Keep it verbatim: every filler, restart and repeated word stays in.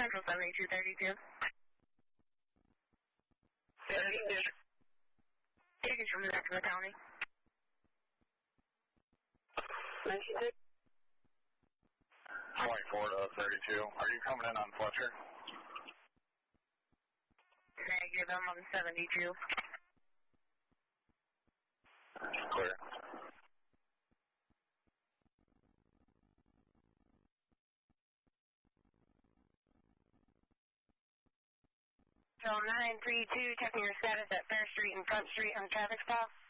Central seventy-two thirty-two. thirty-two. Tickets from the back of the county. ninety-six. twenty-four to thirty-two. Are you coming in on Fletcher? Negative, I'm on seventy-two. Clear. So nine three two, checking your status at Fair Street and Front Street on traffic stop.